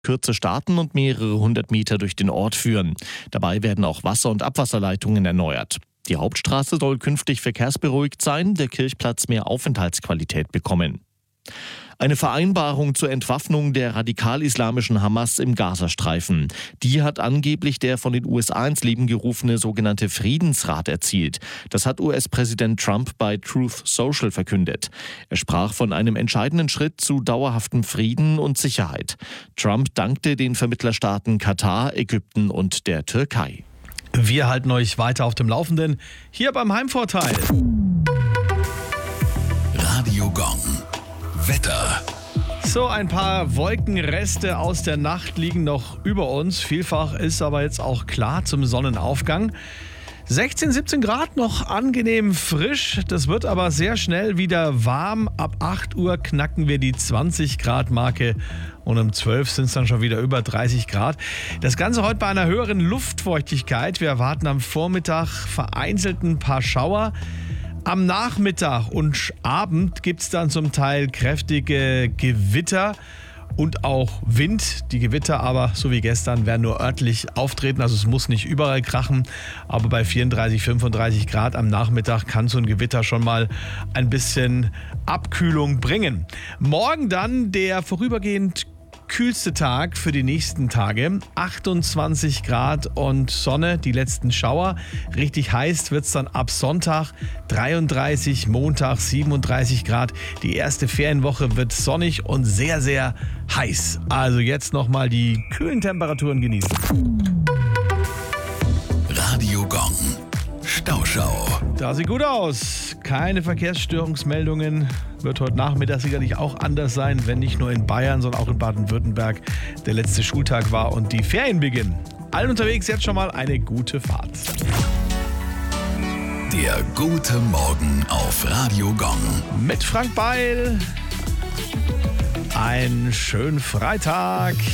Kürze starten und mehrere hundert Meter durch den Ort führen. Dabei werden auch Wasser- und Abwasserleitungen erneuert. Die Hauptstraße soll künftig verkehrsberuhigt sein, der Kirchplatz mehr Aufenthaltsqualität bekommen. Eine Vereinbarung zur Entwaffnung der radikal-islamischen Hamas im Gazastreifen. Die hat angeblich der von den USA ins Leben gerufene sogenannte Friedensrat erzielt. Das hat US-Präsident Trump bei Truth Social verkündet. Er sprach von einem entscheidenden Schritt zu dauerhaftem Frieden und Sicherheit. Trump dankte den Vermittlerstaaten Katar, Ägypten und der Türkei. Wir halten euch weiter auf dem Laufenden, hier beim Heimvorteil. Radio Gong. Wetter. So, ein paar Wolkenreste aus der Nacht liegen noch über uns. Vielfach ist aber jetzt auch klar zum Sonnenaufgang. 16, 17 Grad, noch angenehm frisch. Das wird aber sehr schnell wieder warm. Ab 8 Uhr knacken wir die 20 Grad Marke und um 12 sind es dann schon wieder über 30 Grad. Das Ganze heute bei einer höheren Luftfeuchtigkeit. Wir erwarten am Vormittag vereinzelt ein paar Schauer. Am Nachmittag und Abend gibt es dann zum Teil kräftige Gewitter und auch Wind. Die Gewitter aber, so wie gestern, werden nur örtlich auftreten. Also es muss nicht überall krachen. Aber bei 34, 35 Grad am Nachmittag kann so ein Gewitter schon mal ein bisschen Abkühlung bringen. Morgen dann der vorübergehend kühlste Tag für die nächsten Tage. 28 Grad und Sonne, die letzten Schauer. Richtig heiß wird es dann ab Sonntag. 33, Montag 37 Grad. Die erste Ferienwoche wird sonnig und sehr, sehr heiß. Also jetzt nochmal die kühlen Temperaturen genießen. Radio Gong. Stauschau. Da sieht gut aus. Keine Verkehrsstörungsmeldungen. Wird heute Nachmittag sicherlich auch anders sein, wenn nicht nur in Bayern, sondern auch in Baden-Württemberg der letzte Schultag war und die Ferien beginnen. Allen unterwegs jetzt schon mal eine gute Fahrt. Der gute Morgen auf Radio Gong. Mit Frank Beil. Einen schönen Freitag.